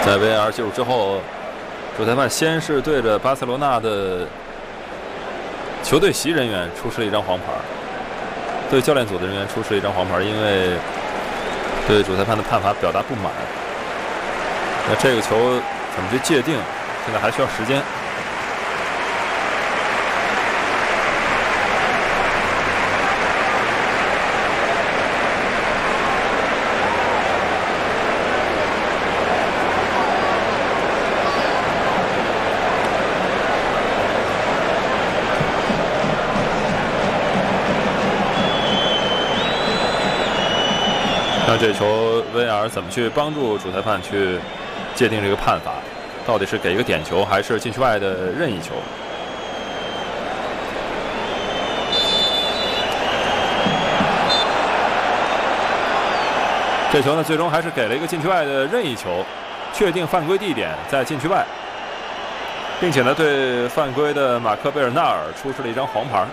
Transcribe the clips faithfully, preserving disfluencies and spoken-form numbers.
在 V A R 介入之后，主裁判先是对着巴塞罗那的球队席人员出示了一张黄牌，对教练组的人员出示了一张黄牌，因为对主裁判的判罚表达不满。那这个球怎么去界定，现在还需要时间。那这球 V A R 怎么去帮助主裁判去界定这个判罚？到底是给一个点球，还是禁区外的任意球？这球呢，最终还是给了一个禁区外的任意球，确定犯规地点在禁区外，并且呢，对犯规的马克贝尔纳尔出示了一张黄牌。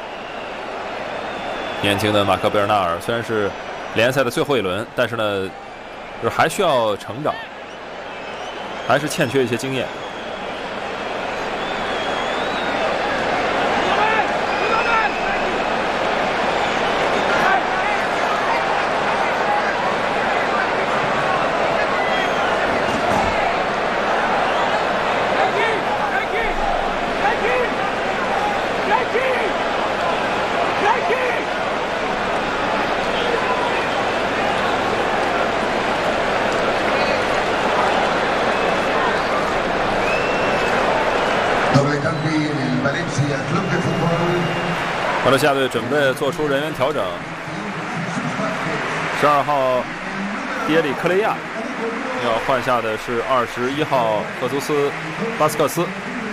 年轻的马克贝尔纳尔虽然是联赛的最后一轮，但是呢，就是还需要成长，还是欠缺一些经验。瓦伦西亚队准备做出人员调整，十二号迪耶里克雷亚要换下的是二十一号赫苏斯巴斯克斯。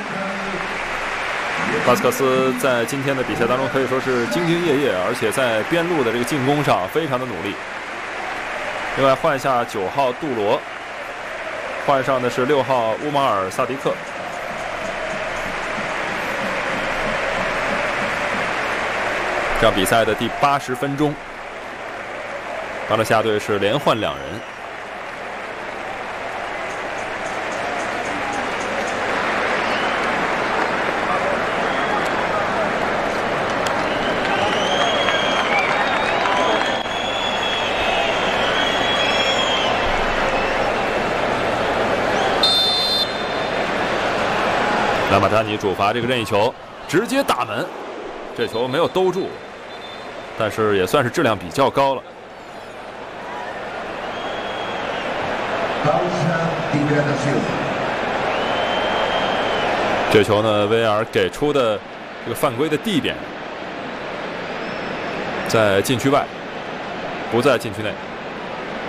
巴斯克斯在今天的比赛当中可以说是兢兢业业，而且在边路的这个进攻上非常的努力。另外换下九号杜罗，换上的是六号乌马尔萨迪克。这场比赛的第八十分钟，巴勒西亚队是连换两人。拉马塔尼主罚这个任意球，直接打门，这球没有兜住。但是也算是质量比较高了。这球呢 ，V R 给出的这个犯规的地点在禁区外，不在禁区内。